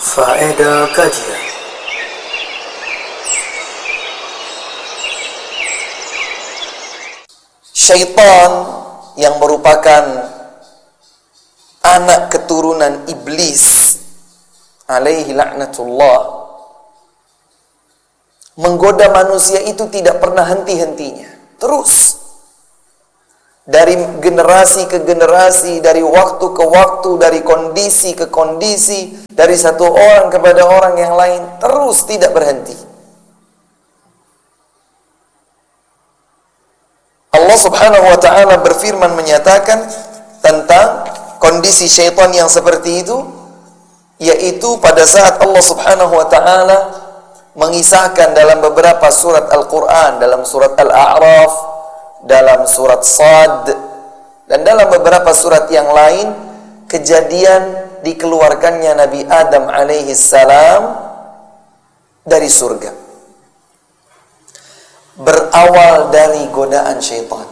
Faedah kajian. Syaitan yang merupakan anak keturunan iblis alaihi laknatullah menggoda manusia itu tidak pernah henti-hentinya, terus dari generasi ke generasi, dari waktu ke waktu, dari kondisi ke kondisi, dari satu orang kepada orang yang lain, terus tidak berhenti. Allah Subhanahu wa ta'ala berfirman menyatakan tentang kondisi syaitan yang seperti itu, yaitu pada saat Allah Subhanahu wa ta'ala mengisahkan dalam beberapa surat Al-Quran, dalam surat Al-A'raf, dalam surat Sad, dan dalam beberapa surat yang lain, kejadian dikeluarkannya Nabi Adam alaihi salam dari surga. Berawal dari godaan syaitan.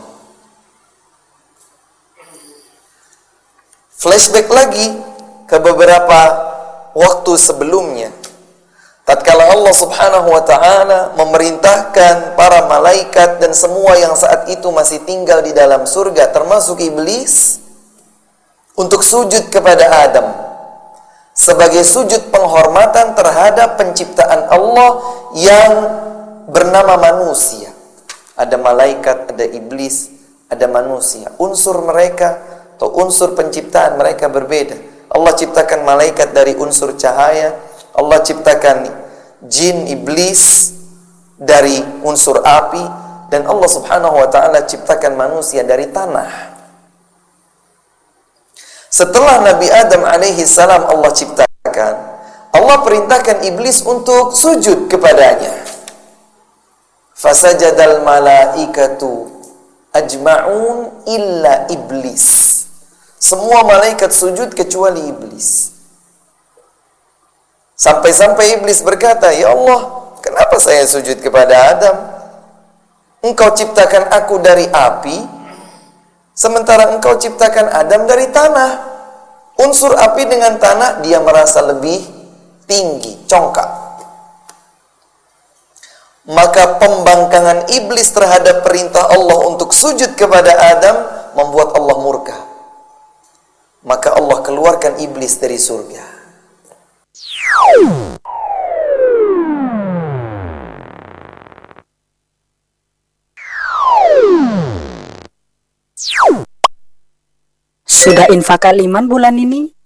Flashback lagi ke beberapa waktu sebelumnya, tatkala Allah Subhanahu wa ta'ala memerintahkan para malaikat dan semua yang saat itu masih tinggal di dalam surga, termasuk iblis, untuk sujud kepada Adam sebagai sujud penghormatan terhadap penciptaan Allah yang bernama manusia. Ada malaikat, ada iblis, ada manusia. Unsur mereka atau unsur penciptaan mereka berbeda. Allah ciptakan malaikat dari unsur cahaya, Allah ciptakan jin, iblis dari unsur api, dan Allah Subhanahu wa ta'ala ciptakan manusia dari tanah. Setelah Nabi Adam alaihi salam Allah ciptakan, Allah perintahkan iblis untuk sujud kepadanya. Fasajadal malaikatu ajma'un illa iblis. Semua malaikat sujud kecuali iblis. Sampai-sampai iblis berkata, "Ya Allah, kenapa saya sujud kepada Adam? Engkau ciptakan aku dari api, sementara engkau ciptakan Adam dari tanah. Unsur api dengan tanah dia merasa lebih tinggi, congkak." Maka pembangkangan iblis terhadap perintah Allah untuk sujud kepada Adam membuat Allah murka. Maka Allah keluarkan iblis dari surga. Sudah infak kaliman bulan ini?